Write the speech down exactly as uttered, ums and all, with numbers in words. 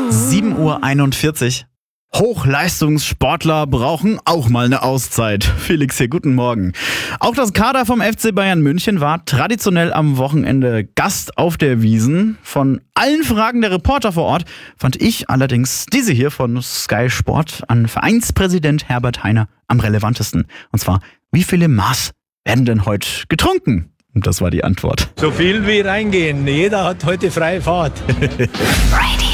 sieben Uhr einundvierzig. Hochleistungssportler brauchen auch mal eine Auszeit. Felix hier, guten Morgen. Auch das Kader vom F C Bayern München war traditionell am Wochenende Gast auf der Wiesn. Von allen Fragen der Reporter vor Ort fand ich allerdings diese hier von Sky Sport an Vereinspräsident Herbert Hainer am relevantesten. Und zwar, wie viele Maß werden denn heute getrunken? Und das war die Antwort. So viel wie reingehen. Jeder hat heute freie Fahrt. Radio.